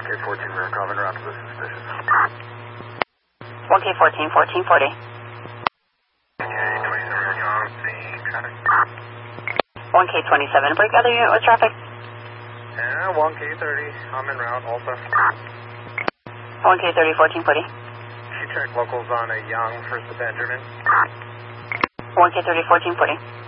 1K14, we're coming around to the suspicious. 1K14, 1440. Okay, 27 on scene, traffic. 1K27, break other unit with traffic. Yeah, 1K30, I'm en route, also. 1K30, 1440. She checked locals on a Young, first to Benjamin. 1K30, 1440.